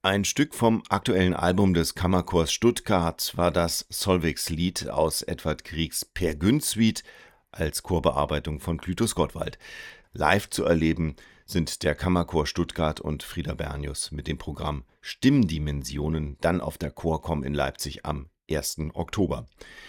Ein Stück vom aktuellen Album des Kammerchors Stuttgart war das Solveig-Lied aus Edvard Griegs Peer Gynt-Suite als Chorbearbeitung von Clytus Gottwald. Live zu erleben sind der Kammerchor Stuttgart und Frieder Bernius mit dem Programm Stimmdimensionen dann auf der Chorcom in Leipzig am 1. Oktober.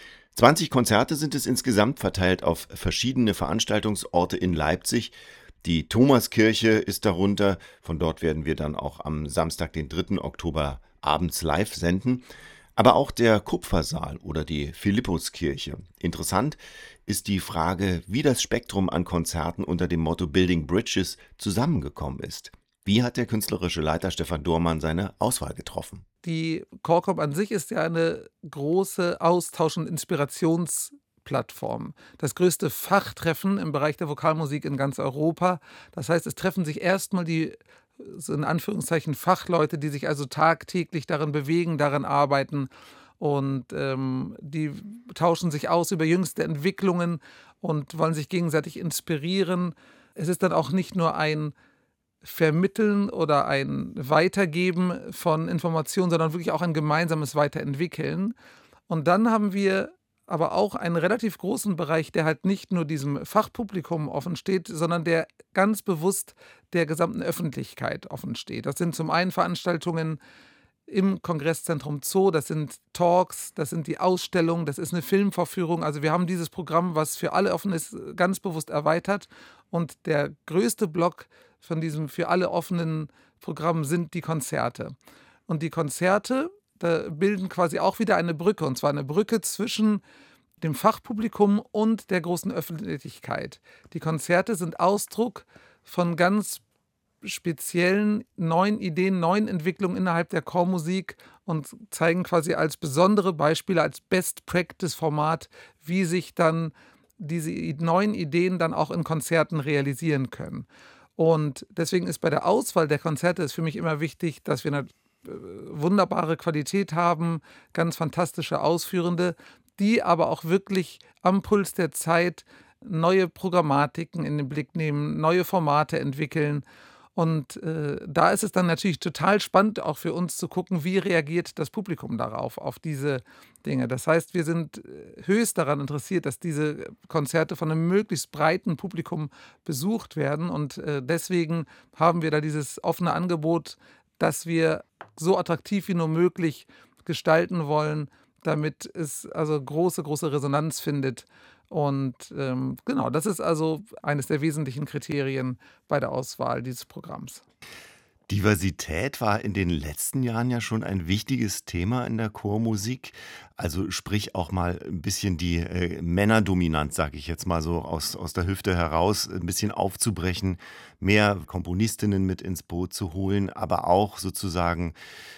20 Konzerte sind es insgesamt, verteilt auf verschiedene Veranstaltungsorte in Leipzig. Die Thomaskirche ist darunter. Von dort werden wir dann auch am Samstag, den 3. Oktober, abends live senden. Aber auch der Kupfersaal oder die Philippuskirche. Interessant ist die Frage, wie das Spektrum an Konzerten unter dem Motto Building Bridges zusammengekommen ist. Wie hat der künstlerische Leiter Stefan Dohrmann seine Auswahl getroffen? Die Chorcom an sich ist ja eine große Austausch- und Inspirationsplattform. Das größte Fachtreffen im Bereich der Vokalmusik in ganz Europa. Das heißt, es treffen sich erstmal die, so in Anführungszeichen, Fachleute, die sich also tagtäglich darin bewegen, daran arbeiten. Und die tauschen sich aus über jüngste Entwicklungen und wollen sich gegenseitig inspirieren. Es ist dann auch nicht nur ein Vermitteln oder ein Weitergeben von Informationen, sondern wirklich auch ein gemeinsames Weiterentwickeln. Und dann haben wir aber auch einen relativ großen Bereich, der halt nicht nur diesem Fachpublikum offen steht, sondern der ganz bewusst der gesamten Öffentlichkeit offen steht. Das sind zum einen Veranstaltungen im Kongresszentrum Zoo, das sind Talks, das sind die Ausstellungen, das ist eine Filmvorführung. Also wir haben dieses Programm, was für alle offen ist, ganz bewusst erweitert. Und der größte Block von diesem für alle offenen Programm sind die Konzerte. Und die Konzerte, da bilden quasi auch wieder eine Brücke, und zwar eine Brücke zwischen dem Fachpublikum und der großen Öffentlichkeit. Die Konzerte sind Ausdruck von ganz speziellen neuen Ideen, neuen Entwicklungen innerhalb der Chormusik und zeigen quasi als besondere Beispiele, als Best-Practice-Format, wie sich dann diese neuen Ideen dann auch in Konzerten realisieren können. Und deswegen ist bei der Auswahl der Konzerte ist für mich immer wichtig, dass wir eine wunderbare Qualität haben, ganz fantastische Ausführende, die aber auch wirklich am Puls der Zeit neue Programmatiken in den Blick nehmen, neue Formate entwickeln. Und da ist es dann natürlich total spannend, auch für uns zu gucken, wie reagiert das Publikum darauf, auf diese Dinge. Das heißt, wir sind höchst daran interessiert, dass diese Konzerte von einem möglichst breiten Publikum besucht werden. Und deswegen haben wir da dieses offene Angebot, das wir so attraktiv wie nur möglich gestalten wollen, damit es also große, große Resonanz findet. Und genau, das ist also eines der wesentlichen Kriterien bei der Auswahl dieses Programms. Diversität war in den letzten Jahren ja schon ein wichtiges Thema in der Chormusik. Also sprich auch mal ein bisschen die Männerdominanz, sage ich jetzt mal so aus der Hüfte heraus, ein bisschen aufzubrechen, mehr Komponistinnen mit ins Boot zu holen, aber auch sozusagen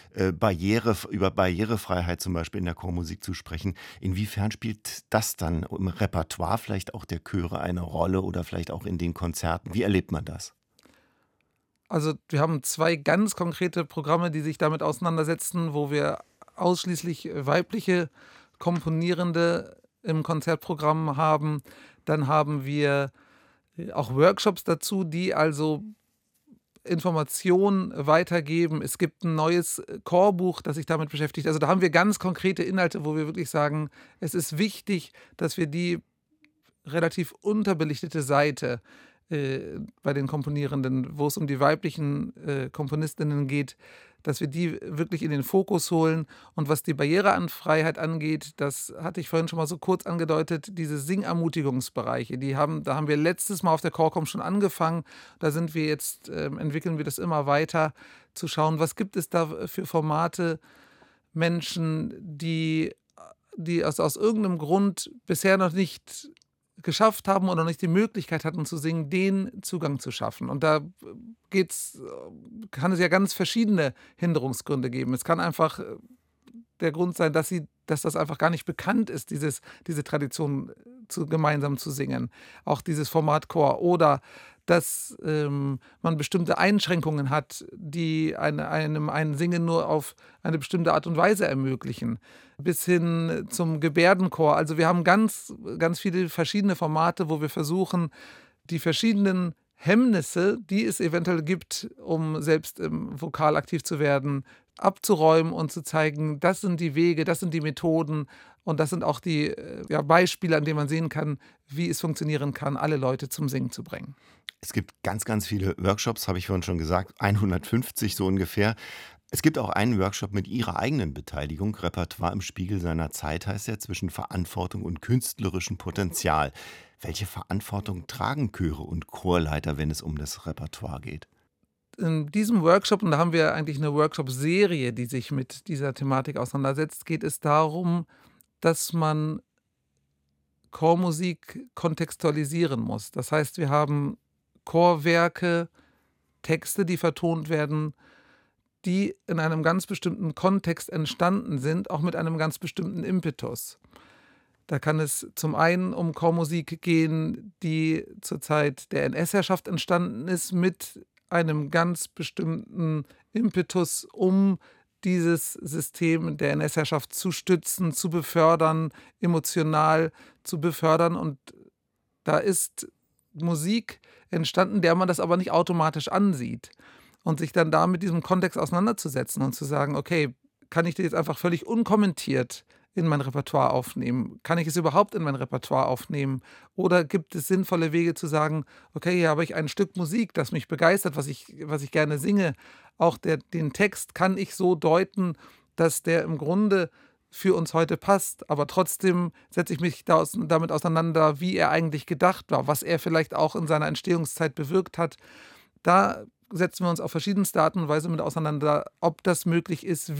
über Barrierefreiheit zum Beispiel in der Chormusik zu sprechen. Inwiefern spielt das dann im Repertoire vielleicht auch der Chöre eine Rolle oder vielleicht auch in den Konzerten? Wie erlebt man das? Also wir haben 2 ganz konkrete Programme, die sich damit auseinandersetzen, wo wir ausschließlich weibliche Komponierende im Konzertprogramm haben. Dann haben wir auch Workshops dazu, die also Informationen weitergeben. Es gibt ein neues Chorbuch, das sich damit beschäftigt. Also da haben wir ganz konkrete Inhalte, wo wir wirklich sagen, es ist wichtig, dass wir die relativ unterbelichtete Seite bei den Komponierenden, wo es um die weiblichen Komponistinnen geht, dass wir die wirklich in den Fokus holen. Und was die Barriereanfreiheit angeht, das hatte ich vorhin schon mal so kurz angedeutet, diese Singermutigungsbereiche, da haben wir letztes Mal auf der Chorcom schon angefangen. Da sind wir jetzt, entwickeln wir das immer weiter, zu schauen, was gibt es da für Formate, Menschen, die aus irgendeinem Grund bisher noch nicht geschafft haben oder nicht die Möglichkeit hatten zu singen, den Zugang zu schaffen. Und da kann es ja ganz verschiedene Hinderungsgründe geben. Es kann einfach der Grund sein, dass das einfach gar nicht bekannt ist, diese Tradition gemeinsam zu singen. Auch dieses Format Chor. Oder dass man bestimmte Einschränkungen hat, die einem ein Singen nur auf eine bestimmte Art und Weise ermöglichen. Bis hin zum Gebärdenchor. Also wir haben ganz, ganz viele verschiedene Formate, wo wir versuchen, die verschiedenen Hemmnisse, die es eventuell gibt, um selbst im Vokal aktiv zu werden, abzuräumen und zu zeigen, das sind die Wege, das sind die Methoden und das sind auch die ja, Beispiele, an denen man sehen kann, wie es funktionieren kann, alle Leute zum Singen zu bringen. Es gibt ganz, ganz viele Workshops, habe ich vorhin schon gesagt, 150 so ungefähr. Es gibt auch einen Workshop mit Ihrer eigenen Beteiligung. Repertoire im Spiegel seiner Zeit heißt er, zwischen Verantwortung und künstlerischem Potenzial. Welche Verantwortung tragen Chöre und Chorleiter, wenn es um das Repertoire geht? In diesem Workshop, und da haben wir eigentlich eine Workshop-Serie, die sich mit dieser Thematik auseinandersetzt, geht es darum, dass man Chormusik kontextualisieren muss. Das heißt, wir haben Chorwerke, Texte, die vertont werden, die in einem ganz bestimmten Kontext entstanden sind, auch mit einem ganz bestimmten Impetus. Da kann es zum einen um Chormusik gehen, die zur Zeit der NS-Herrschaft entstanden ist, mit einem ganz bestimmten Impetus, um dieses System der NS-Herrschaft zu stützen, zu befördern, emotional zu befördern. Und da ist Musik entstanden, der man das aber nicht automatisch ansieht. Und sich dann da mit diesem Kontext auseinanderzusetzen und zu sagen, okay, kann ich das jetzt einfach völlig unkommentiert in mein Repertoire aufnehmen? Kann ich es überhaupt in mein Repertoire aufnehmen? Oder gibt es sinnvolle Wege zu sagen, okay, hier habe ich ein Stück Musik, das mich begeistert, was ich gerne singe. Auch den Text kann ich so deuten, dass der im Grunde für uns heute passt, aber trotzdem setze ich mich damit auseinander, wie er eigentlich gedacht war, was er vielleicht auch in seiner Entstehungszeit bewirkt hat. Da setzen wir uns auf verschiedenste Art und Weise mit auseinander, ob das möglich ist,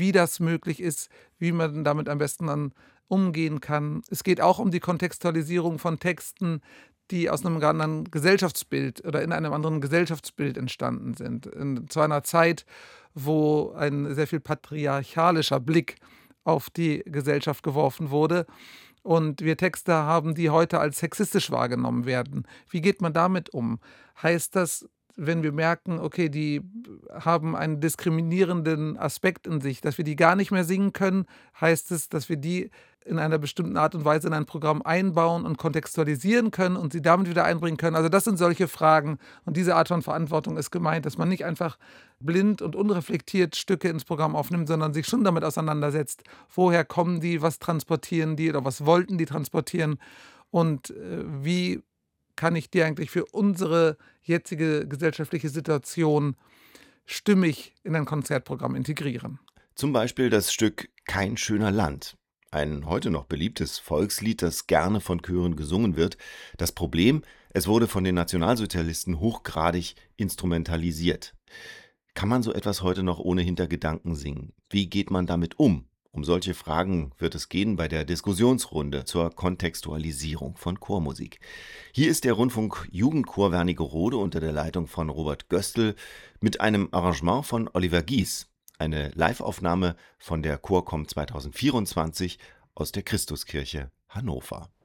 wie man damit am besten dann umgehen kann. Es geht auch um die Kontextualisierung von Texten, die aus einem ganz anderen Gesellschaftsbild oder in einem anderen Gesellschaftsbild entstanden sind. Zu einer Zeit, wo ein sehr viel patriarchalischer Blick auf die Gesellschaft geworfen wurde und wir Texte haben, die heute als sexistisch wahrgenommen werden. Wie geht man damit um? Heißt das, wenn wir merken, okay, die haben einen diskriminierenden Aspekt in sich, dass wir die gar nicht mehr singen können, heißt es, dass wir die in einer bestimmten Art und Weise in ein Programm einbauen und kontextualisieren können und sie damit wieder einbringen können. Also das sind solche Fragen und diese Art von Verantwortung ist gemeint, dass man nicht einfach blind und unreflektiert Stücke ins Programm aufnimmt, sondern sich schon damit auseinandersetzt, woher kommen die, was transportieren die oder was wollten die transportieren und wie kann ich die eigentlich für unsere jetzige gesellschaftliche Situation stimmig in ein Konzertprogramm integrieren. Zum Beispiel das Stück Kein schöner Land. Ein heute noch beliebtes Volkslied, das gerne von Chören gesungen wird. Das Problem, es wurde von den Nationalsozialisten hochgradig instrumentalisiert. Kann man so etwas heute noch ohne Hintergedanken singen? Wie geht man damit um? Um solche Fragen wird es gehen bei der Diskussionsrunde zur Kontextualisierung von Chormusik. Hier ist der Rundfunk Jugendchor Wernigerode unter der Leitung von Robert Göstl mit einem Arrangement von Oliver Gies. Eine Liveaufnahme von der Chorcom 2024 aus der Christuskirche Hannover.